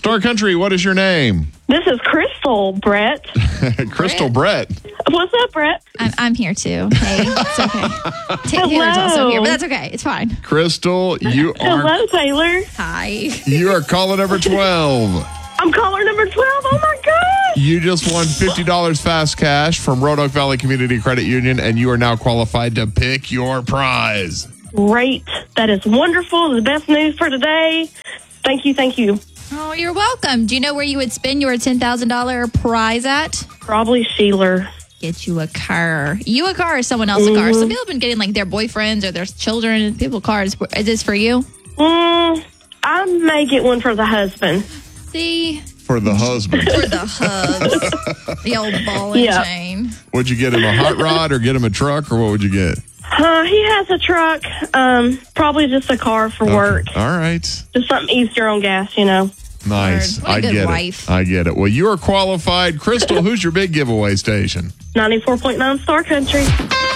Star Country, what is your name? This is Crystal, Brett. Crystal Brett. What's up, Brett? I'm here too. Hey, it's okay. Taylor's also here, but that's okay. It's fine. Crystal, Hello, Taylor. Hi. you are caller number 12. I'm caller number 12. Oh, my gosh. You just won $50 fast cash from Roanoke Valley Community Credit Union, and you are now qualified to pick your prize. Great. That is wonderful. The best news for today. Thank you. Thank you. Oh, you're welcome. Do you know where you would spend your $10,000 prize at? Probably Sheila. Get you a car. You a car or someone else a car? Some people have been getting like their boyfriends or their children, people cars. Is this for you? I may get one for the husband. See? For the husband. For the hubs. The old ball and chain. Would you get him a hot rod or get him a truck, or what would you get? He has a truck. Probably just a car for work. All right. Just something easier on gas, you know. Nice. What a good wife. I get it. Well, you are qualified. Crystal, who's your big giveaway station? 94.9 Star Country.